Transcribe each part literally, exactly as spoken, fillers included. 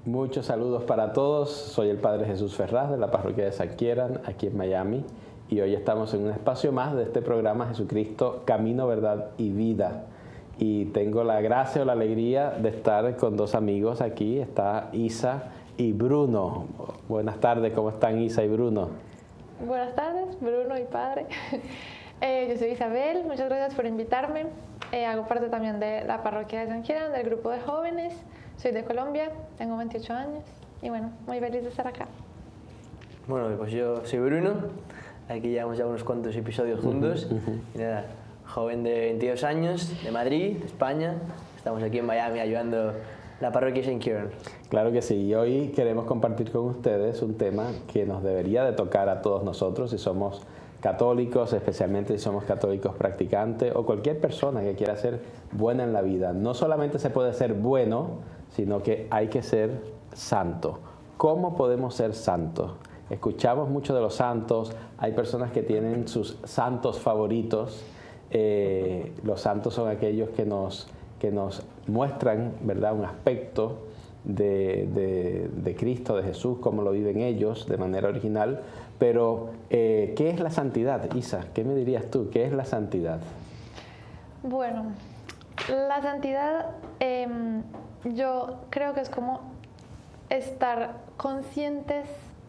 Muchos saludos para todos. Soy el Padre Jesús Ferraz de la Parroquia de San Kieran, aquí en Miami. Y hoy estamos en un espacio más de este programa Jesucristo, Camino, Verdad y Vida. Y tengo la gracia o la alegría de estar con dos amigos aquí. Está Isa y Bruno. Buenas tardes, ¿cómo están Isa y Bruno? Buenas tardes, Bruno y Padre. eh, yo soy Isabel, muchas gracias por invitarme. Eh, hago parte también de la Parroquia de San Kieran, del grupo de jóvenes. Soy de Colombia, tengo veintiocho años y bueno, muy feliz de estar acá. Bueno, pues yo soy Bruno, aquí llevamos ya unos cuantos episodios juntos. Uh-huh, uh-huh. Y nada, joven de veintidós años, de Madrid, España. Estamos aquí en Miami ayudando la Parroquia de San Kieran. Claro que sí, y hoy queremos compartir con ustedes un tema que nos debería de tocar a todos nosotros si somos católicos, especialmente si somos católicos practicantes o cualquier persona que quiera ser buena en la vida. No solamente se puede ser bueno, sino que hay que ser santo. ¿Cómo podemos ser santos? Escuchamos mucho de los santos, hay personas que tienen sus santos favoritos. Eh, los santos son aquellos que nos, que nos muestran, ¿verdad?, un aspecto de, de, de Cristo, de Jesús, cómo lo viven ellos de manera original. Pero, eh, ¿qué es la santidad, Isa? ¿Qué me dirías tú? ¿Qué es la santidad? Bueno, la santidad eh, yo creo que es como estar conscientes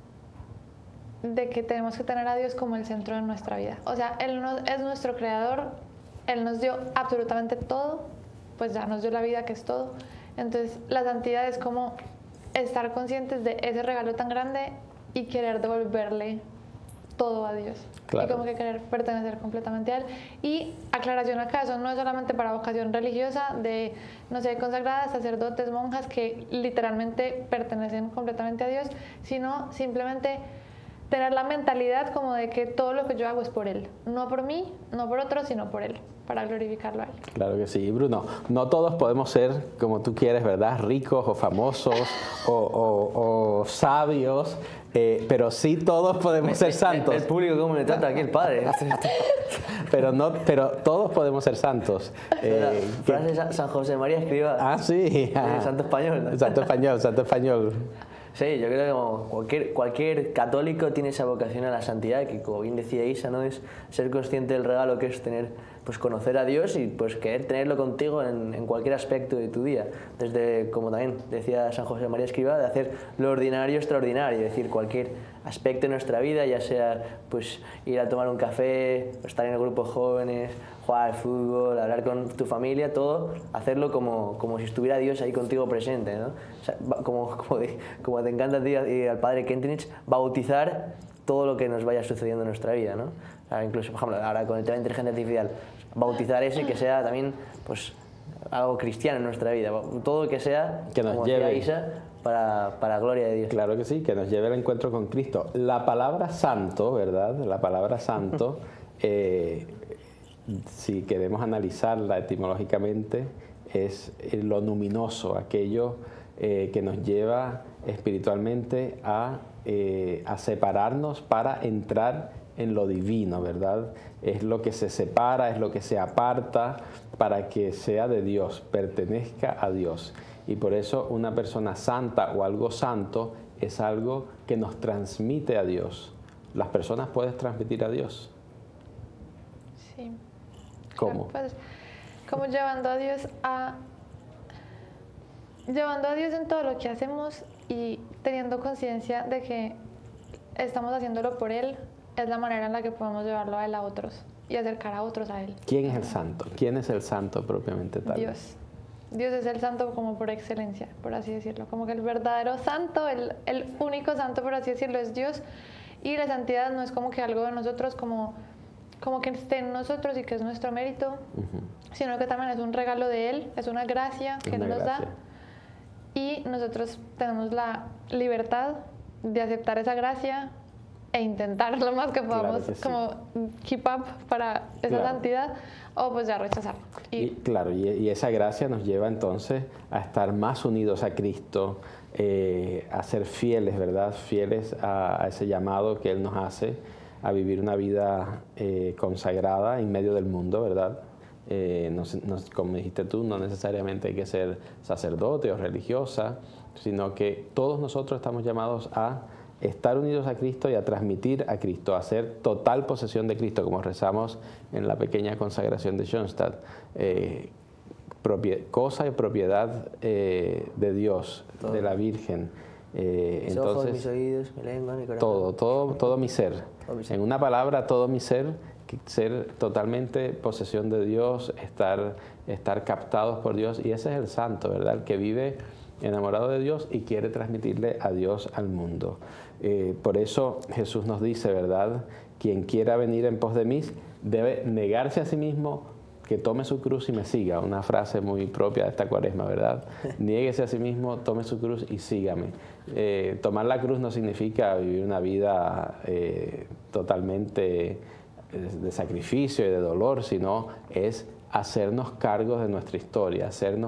de que tenemos que tener a Dios como el centro de nuestra vida. O sea, Él no, es nuestro creador, Él nos dio absolutamente todo, pues ya nos dio la vida que es todo. Entonces, la santidad es como estar conscientes de ese regalo tan grande y querer devolverle todo a Dios. Claro. Y como que querer pertenecer completamente a Él. Y aclaración acá, eso no es solamente para vocación religiosa de, no sé, consagradas, sacerdotes, monjas que literalmente pertenecen completamente a Dios, sino simplemente tener la mentalidad como de que todo lo que yo hago es por Él. No por mí, no por otro, sino por Él, para glorificarlo a Él. Claro que sí. Bruno, no todos podemos ser como tú quieres, ¿verdad? Ricos o famosos o, o, o sabios, eh, pero sí todos podemos me, ser santos. El, el público cómo le trata aquí el Padre. pero, no, pero todos podemos ser santos. Eh, frase de San José María Escrivá. Ah, sí. Ah, santo español. ¿No? Santo español, santo español. Sí, yo creo que como cualquier, cualquier católico tiene esa vocación a la santidad, que como bien decía Isa, ¿no?, es ser consciente del regalo que es tener, pues conocer a Dios y pues querer tenerlo contigo en, en cualquier aspecto de tu día. Desde, como también decía San José María Escrivá, de hacer lo ordinario extraordinario, es decir, cualquier aspecto de nuestra vida, ya sea pues ir a tomar un café, estar en el grupo de jóvenes, jugar al fútbol, hablar con tu familia, todo, hacerlo como, como si estuviera Dios ahí contigo presente, ¿no? O sea, como, como, de, como te encanta a ti y al Padre Kentenich, bautizar todo lo que nos vaya sucediendo en nuestra vida, ¿no? O sea, incluso, por ejemplo, ahora con el tema de inteligencia artificial, bautizar ese que sea también, pues, algo cristiano en nuestra vida, todo lo que sea, que nos como lleve decía Isa, para, para gloria de Dios. Claro que sí, que nos lleve al encuentro con Cristo. La palabra santo, ¿verdad? La palabra santo, eh, si queremos analizarla etimológicamente, es lo luminoso, aquello eh, que nos lleva espiritualmente a, eh, a separarnos para entrar en lo divino, ¿verdad? Es lo que se separa, es lo que se aparta para que sea de Dios, pertenezca a Dios. Y por eso una persona santa o algo santo es algo que nos transmite a Dios. ¿Las personas pueden transmitir a Dios? Sí. ¿Cómo? Pues, como llevando a Dios a llevando a Dios en todo lo que hacemos y teniendo conciencia de que estamos haciéndolo por Él, es la manera en la que podemos llevarlo a Él a otros y acercar a otros a Él. ¿Quién es el santo? ¿Quién es el santo propiamente tal? Dios. Dios es el santo como por excelencia, por así decirlo. Como que el verdadero santo, el, el único santo, por así decirlo, es Dios. Y la santidad no es como que algo de nosotros, como, como que esté en nosotros y que es nuestro mérito, uh-huh. sino que también es un regalo de Él, es una gracia que Él nos da. Y nosotros tenemos la libertad de aceptar esa gracia e intentar lo más que podamos, claro que sí. como keep up para esa claro. santidad, o pues ya rechazarlo. Y, y, claro, y, y esa gracia nos lleva entonces a estar más unidos a Cristo, eh, a ser fieles, ¿verdad? Fieles a, a ese llamado que Él nos hace, a vivir una vida eh, consagrada en medio del mundo, ¿verdad? Eh, no, no, como dijiste tú, no necesariamente hay que ser sacerdote o religiosa, sino que todos nosotros estamos llamados a estar unidos a Cristo y a transmitir a Cristo, a hacer total posesión de Cristo, como rezamos en la pequeña consagración de Schoenstatt. Eh, cosa y propiedad eh, de Dios, todo. De la Virgen. Eh, mis entonces, ojos, mis oídos, mi lengua, mi corazón. Todo, todo, todo mi ser. Todo mi ser. En una palabra, todo mi ser, ser totalmente posesión de Dios, estar, estar captados por Dios. Y ese es el santo, ¿verdad? El que vive enamorado de Dios y quiere transmitirle a Dios al mundo. Eh, por eso Jesús nos dice, ¿verdad? Quien quiera venir en pos de mí debe negarse a sí mismo, que tome su cruz y me siga. Una frase muy propia de esta cuaresma, ¿verdad? Niéguese a sí mismo, tome su cruz y sígame. Eh, tomar la cruz no significa vivir una vida eh, totalmente de sacrificio y de dolor, sino es hacernos cargos de nuestra historia, hacernos